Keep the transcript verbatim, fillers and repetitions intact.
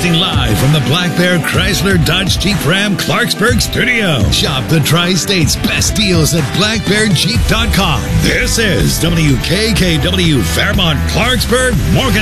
Broadcasting live from the Black Bear Chrysler Dodge Jeep Ram Clarksburg studio. Shop the Tri-State's best deals at black bear jeep dot com. This is W K K W Fairmont, Clarksburg, Morgan.